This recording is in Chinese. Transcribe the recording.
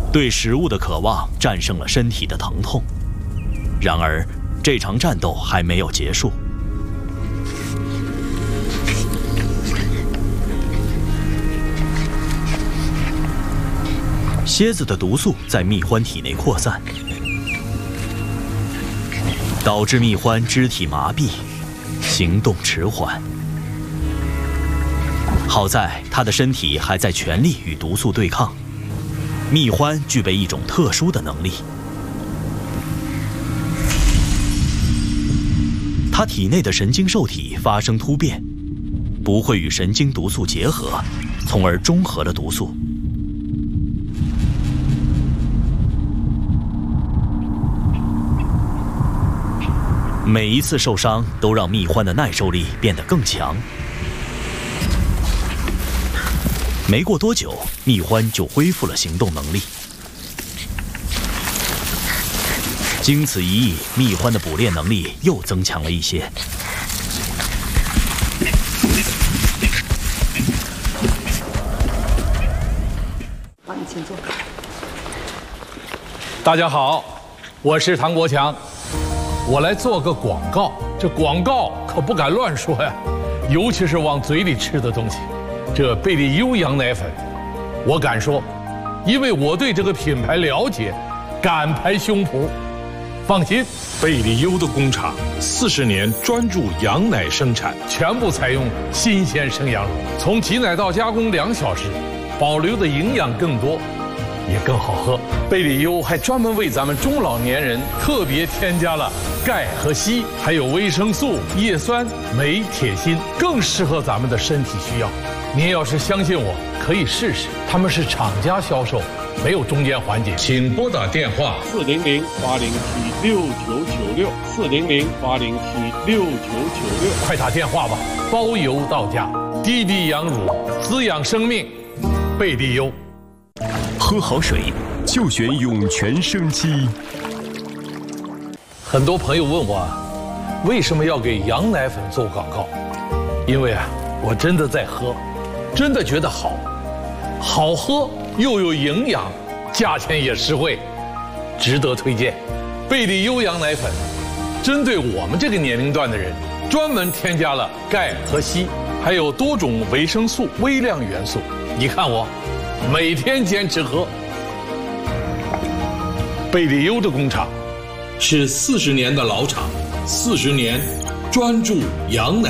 对食物的渴望战胜了身体的疼痛。然而，这场战斗还没有结束。蝎子的毒素在蜜獾体内扩散，导致蜜獾肢体麻痹，行动迟缓。好在它的身体还在全力与毒素对抗。蜜獾具备一种特殊的能力，它体内的神经受体发生突变，不会与神经毒素结合，从而中和了毒素。每一次受伤都让蜜獾的耐受力变得更强。没过多久，蜜獾就恢复了行动能力。经此一役，蜜獾的捕猎能力又增强了一些。 好，你请坐。 大家好，我是唐国强。我来做个广告，这广告可不敢乱说呀，尤其是往嘴里吃的东西。这贝利优羊奶粉，我敢说，因为我对这个品牌了解，敢拍胸脯。放心， 贝利优的工厂40年专注羊奶生产， 全部采用新鲜生羊乳，从挤奶到加工2小时，保留的营养更多，也更好喝。贝利优还专门为咱们中老年人特别添加了钙和硒，还有维生素、叶酸、镁、铁、锌，更适合咱们的身体需要。您要是相信我，可以试试。他们是厂家销售，没有中间环节。 请拨打电话 400-807-6996，400-807-6996， 快打电话吧，包邮到家。低低羊乳，滋养生命，贝利优。 喝好水就选涌泉生机。 很多朋友问我，为什么要给羊奶粉做广告？因为我真的在喝，真的觉得好，好喝又有营养，价钱也实惠，值得推荐。贝利优羊奶粉，针对我们这个年龄段的人，专门添加了钙和硒，还有多种维生素、微量元素。你看我，每天坚持喝。贝利优的工厂是40年的老厂，40年专注羊奶。